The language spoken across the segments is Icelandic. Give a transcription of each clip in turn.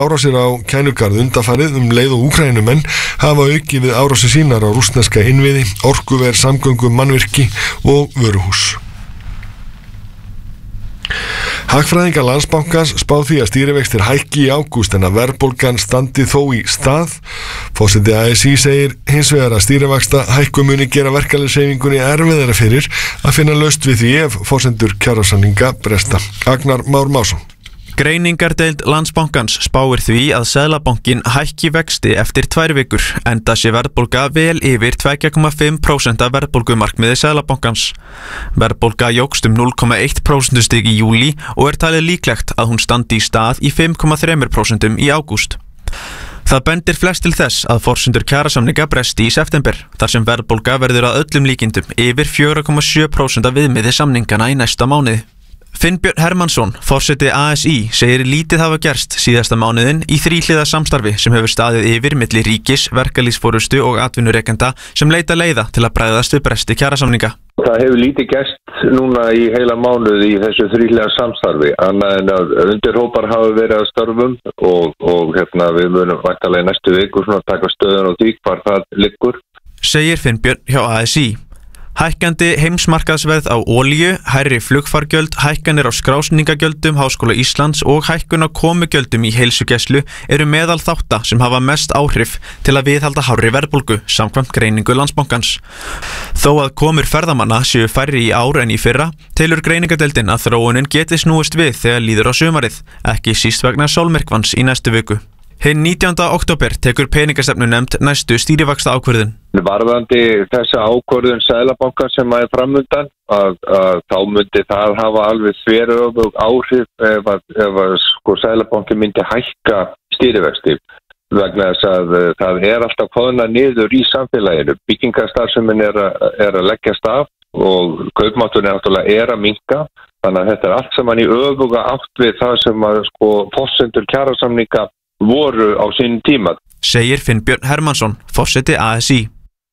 árásir á Kænugarð undanfarið leið og Úkraínumenn hafa aukið við árásir sínar á rússneska innviði, orkuver, samgöngum, mannvirki og vöruhús. Hagfræðingar Landsbankans spá því að stýrivextir hækki í ágúst en að verðbólgan standi þó í stað. Forseti ASÍ segir hins vegar að stýrivaxta hækkun muni gera verkalýðshreyfingunni erfiðara fyrir að finna lausn við því ef forsendur kjarasamninga bresta. Agnar Már Másson. Greiningardeild Landsbankans spáir því að Seðlabankinn hækki vexti eftir 2 vikur, enda sé verðbólga vel yfir 2,5% af verðbólgumarkmiði Seðlabankans. Verðbólga jókst 0,1% stig í júlí og talið líklegt að hún standi í stað í 5,3% í ágúst. Það bendir flest til þess að forsendur kjarasamninga bresti í september, þar sem verðbólga verður að öllum líkindum yfir 4,7% af viðmiði samningana í næsta mánuði. Finnbjörn Hermannsson, forseti ASÍ, segir lítið hafa gerst síðasta mánuðin í þríhliða samstarfi sem hefur staðið yfir milli ríkis, verkalýðsforystu og atvinnurekenda sem leita leiða til að bregðast við bresti kjarasamninga. Það hefur lítið gerst núna í heila mánuði í þessu þríhliða samstarfi, annað en að undirhópar hafa verið að störfum og við munum væntanlega í næstu viku taka stöðun á því hvar það liggur. Segir Finnbjörn hjá ASÍ. Hækkandi heimsmarkaðsverð á olíu, hærri flugfargjöld, hækkanir á skrásningagjöldum Háskóla Íslands og hækkun á komugjöldum í heilsugæslu eru meðal þátta sem hafa mest áhrif til að viðhalda hárri verðbólgu samkvæmt greiningu Landsbankans. Þó að komur ferðamanna séu færri í ár en í fyrra, telur greiningadeildin að þróunin geti snúist við þegar líður á sumarið, ekki síst vegna sólmyrkvans í næstu viku. Hinn 19. október tekur peningastefnunefnd næstu stýrivaxta ákvörðun. Varðandi þessa ákvörðun Seðlabanka sem er framundan, þá myndi það hafa alveg þveröfug áhrif ef Seðlabanki myndi hækka stýrivexti. Vegna þess að það alltaf koðnað niður í samfélaginu. Byggingarstarfsemin er að leggjast af og kaupmátturinn náttúrulega að minnka. Þannig að þetta allt saman í öfuga átt við það sem forsendur kjarasamninga voru á sínum tíma. Segir Finnbjörn Hermannsson, forseti ASÍ.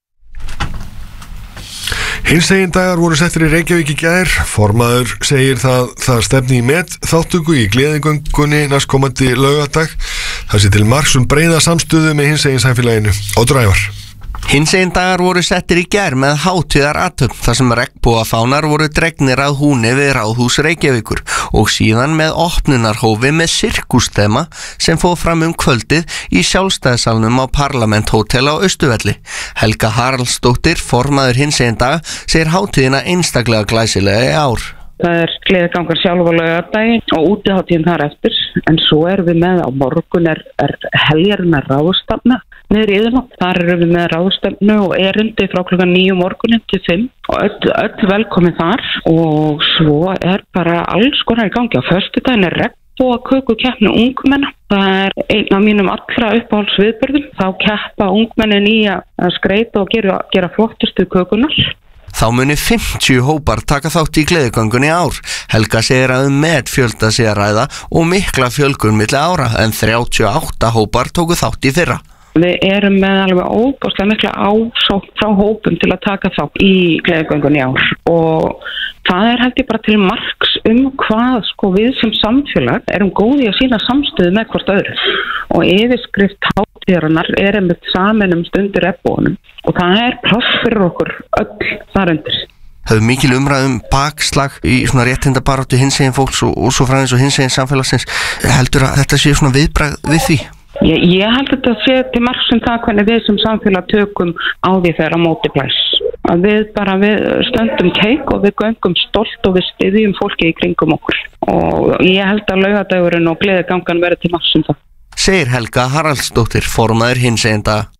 Hinsegin dagar voru settir í Reykjavík í gær. Formaður segir það stefni í þáttöku í gleðigöngunni næstkomandi laugardag. Það sé til marks breiða samstöðu með hinsegin samfélaginu og drævar. Hinsegin dagar voru settir í gær með hátíðarathöfn þar sem regnbogafánar voru dregnir að húni við Ráðhús Reykjavíkur og síðan með opnunarhófi með sirkusþema sem fór fram kvöldið í Sjálfstæðissalnum á Parlament Hótel á Austurvelli. Helga Haraldsdóttir, formaður hinsegin daga, segir hátíðina einstaklega glæsilega í ár. Það gleðigangur sjálf á laugardaginn og útihátíðin þar eftir, en svo við með á morgun er heljarinnar ráðstefna niður í Iðunn. Þar við með ráðstefnu og erindi frá klukkan 9 morgunin til 5 og öll velkomin þar og svo bara alls konar í gangi. Á föstudaginn regnbogakökukeppni ungmenna. Það einn af mínum allra uppáhaldsviðburðum. Þá keppa ungmennin í að skreyta og gera flottustu kökunar. Þá muni 50 hópar taka þátt í gleðigöngunni í ár. Helga segir að metfjölda sé að ræða og mikla fjölgun milli ára en 38 hópar tóku þátt í fyrra. Við erum með alveg óbúslega mikla ásókn frá hópum til að taka þátt í gleðigöngunni í ár og það held ég bara til marks hvað við sem samfélag erum góði að sýna samstöðu með hvort öðru og yfirskrift hátíðarinnar einmitt saman stundir regnboganum og það pláss fyrir okkur öll þar undir. Það mikil umræð bakslag í svona réttindabaráttu hinsegin fólks og svo framvegis og hinsegin samfélagsins. Heldur að þetta sé svona viðbragð við því? Ég held að þetta sé til marks það hvernig við sem samfélag tökum á því þegar á móti blæs. Að við stöndum teik og við göngum stolt og við styðjum fólki í kringum okkur. Og ég held að laugardagurinn og gleðigangan verði til marks það. Segir Helga Haraldsdóttir, formaður hinsegin daga.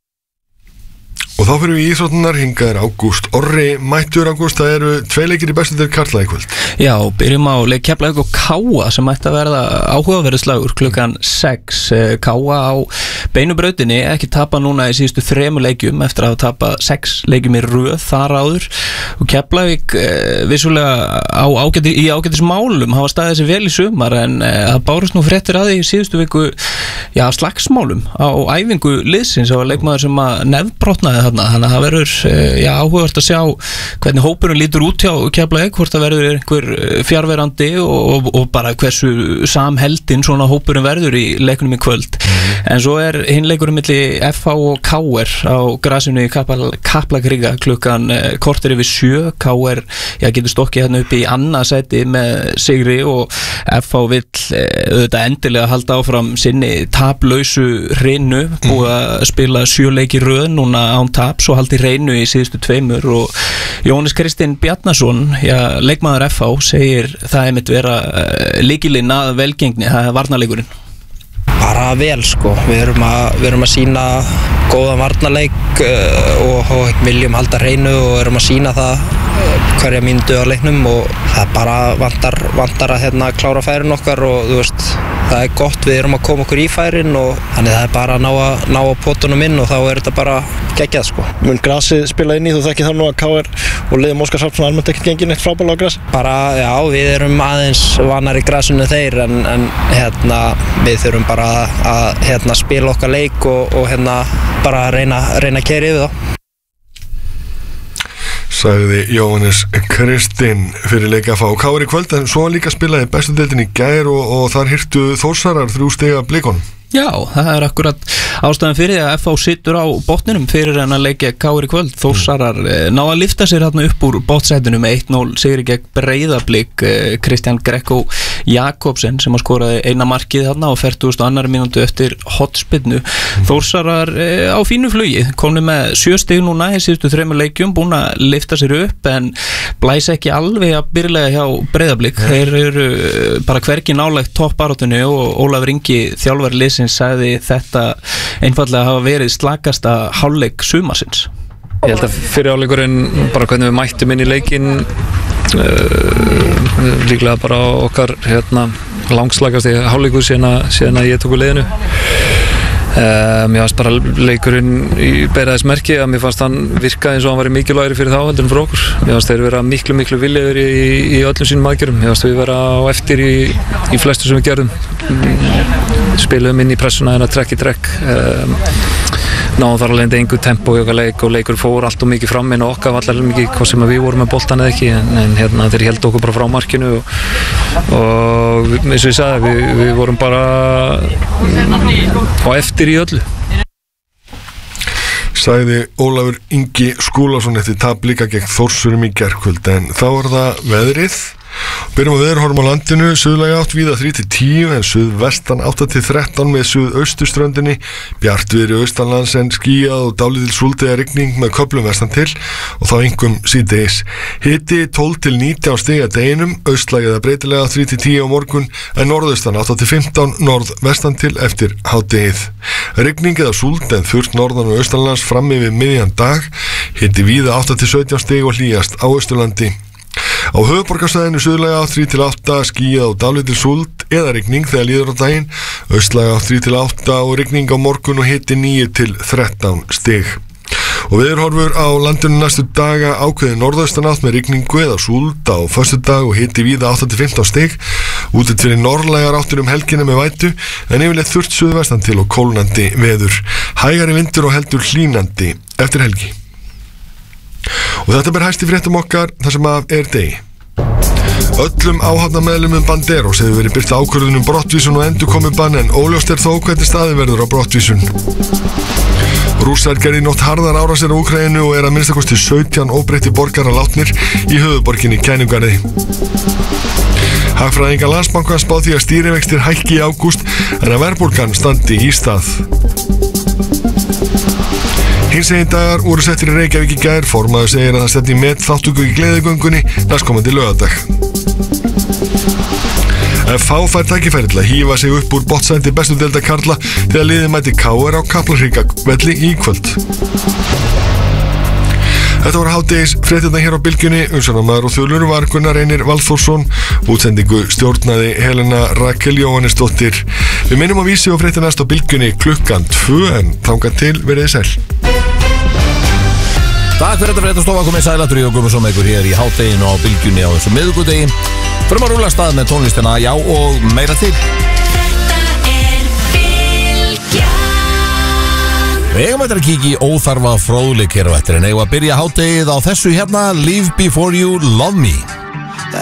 Og þá fyrir við í íþróttirnar, hingað Ágúst Orri mættur. Ágúst, það eru 2 leikir í bestu deild karla í kvöld. Já, byrjum á leik Keflavík og Káa sem ætti að verða áhugaverðislagur klukkan 6. Káa á beinu brautinni, ekki tapa núna í síðustu 3 leikjum eftir að hafa tapað 6 leikjum í röð þar áður og Keflavík vissulega í ágætis málum hafa staðið sér vel í sumar en það bárust nú fréttir að því í síðustu viku slagsmálum á æfingu liðsins og leikmaður sem að nefbrotnaði þarna, þannig að það verður áhugavert að sjá hvernig hópurinn lítur út hjá Keflavík, hvort það verður einhver fjarverandi og bara hversu samheldinn svona hópurinn verður í leiknum í kvöld. En svo hinn leikurinn milli FH og KR á grasinu í Kaplakrika klukkan korter yfir 7. KR getur stokkið hérna upp í annað sæti með sigri og FH vill auðvitað endilega halda áfram sinni taplausu hreinu, búið að spila 7 leiki röð núna án taps og haldi hreinu í síðustu 2 og Jóhannes Kristinn Bjarnason, leikmaður FH, segir það einmitt vera lykilinn að velgengni, það varnarleikurinn. Bara vel sko, við erum að sýna góðan varnarleik og viljum halda hreinu og erum að sýna það hverja mínútu á leiknum og það bara vantar að klára færin okkar og þú veist, það gott, við erum að koma okkur í færin og þannig það bara að ná á potunum inn og þá þetta bara geggjað sko. Mun grasið spila inn í, þú þekkir það nú að KR og liðum Óskar Sarpsson almennt ekkert gengið neitt frábærlega á grasi? Bara, við erum aðeins vanar í grasinu þeir en við þurfum bara að spila okkar leik og bara reyna að keyra yfir þá. Sagði Jóhannes Kristinn fyrir leik FH og KR í kvöld, en svo líka spilaði bestu deildin í gær og þar hirtu Þórsarar 3 stiga Blikunum. Já, það akkurat ástæðan fyrir að FH situr á botninum fyrir en að leikja KR í kvöld. Þórsarar ná að lifta sér hérna upp úr bottsætinu með 1-0 sigri gegn Breiðablik. Kristján Greco Jakobsen sem skoraði eina markið hérna á 42. mínútu eftir hotspinnu. Þórsarar á fínu flugi, komni með 7 stig núna í síðustu 3 leikjum, búin að lifta sér upp en blæs ekki alveg að byrjulega hjá Breiðablik. Þeir eru bara hvergi nálægt toppbaráttunni og Ólafur Ingi, þjálfari liðsins, sagði þetta einfallega hafa verið slakasta hálfleik sumarsins. Ég held að fyrir hálfleikurinn, bara hvernig við mættum inn í leikinn, líklega bara okkar langslakasti hálfleikur síðan að ég tók við liðinu. Mér fannst bara leikurinn í beraðis merki að mér fannst hann virka eins og hann var mikilvægri fyrir þá heldur en fyrir okkur. Mér fannst þeir vera miklu viljaðir í öllum sínum aðgerðum. Mér fannst við vera á eftir í flestu sem við gerðum. Spiluðum inn í pressuna trekk í trekk. Náðum þar alveg engu tempo í okkar leik og leikur fór allt og mikið fram inn og okkar var allir mikið hvað sem við vorum með boltan eða ekki en þeir héldu okkur bara frá markinu og eins og ég sagði við vorum bara á eftir í öllu. Sagði Ólafur Ingi Skúlason eftir tap líka gegn Þórsurum í gærkvöld, en þá það veðrið. Byrjum á veðurhorfum á landinu, suðlæga átt víða 3-10 en suðvestan 8-13 með suðausturströndinni, bjartviðri austanlands en skýjað og dálítil súld eða rigning með köflum vestan til og þá einkum síðdegis. Hiti 12-19 stig að deginum, austlæga eða breytilega 3-10 á morgun en norðaustan 8-15 norðvestan til eftir hádegið. Rigning eða súld en þurrt norðan og austanlands fram yfir miðjan dag, hiti víða 8-17 stig og hlýjast á Austurlandi. Á höfuðborgarsvæðinu suðlæga 3-8 skýjað og dálítil súld eða rigning þegar líður á daginn, austlæga 3-8 og rigning á morgun og hiti 9-13 stig. Og veðurhorfur á landinu næstu daga ákveði norðaustanátt með rigningu eða súld á föstudag og hiti víða 8-15 stig, útlit fyrir norðlægar áttir helgina með vætu en yfirleitt þurrt suðvestan til og kólnandi veður, hægari vindur og heldur hlýnandi eftir helgi. Og þetta ber hæst í fréttum okkar þar sem að degi. Öllum áhafnarmeðlumum Banderos hefur verið birt ákvörðun brottvísun og endurkomubann en óljóst þó hvernig staðið verður á brottvísun. Rússar gerði nótt harðar árásir á Úkraínu og að minnstakosti 17 óbreyttir borgarar látnir í höfuðborginni Kænugarði. Hagfræðingar Landsbankans spá því að stýrivextir hækki í ágúst en að verðbólgan standi í stað. Hinsegin dagar voru settir í Reykjavík í gær, formaður segir að það stefni met þáttöku í gleðigöngunni næstkomandi laugardag. FH fær tækifæri til að hífa sig upp úr bottsæti bestu deildar karla þegar liðið mæti KR á Kaplakrikavelli í kvöld. Þetta voru hádegis fréttirnar hér á Bylgjunni, umsjónarmaður og þulur var Gunnar Reynir Valþórsson, útsendingu stjórnaði Helena Rakel Jóhannesdóttir. Við minnum á vísi og fréttir næst á Bylgjunni klukkan 2 en þangað til veriði sæl. Takk fyrir þetta fréttastofa, komið sælatur og komið svo með ykkur hér í hádeginu á Bylgjunni á þessu miðvikudegi. Förum að rúlla stað með tónlistina, já og meira til. Við eigum að kíkja í óþarfa fróðleik hér á eftir en eigum að byrja hádegið á þessu hérna Live Before You Love Me.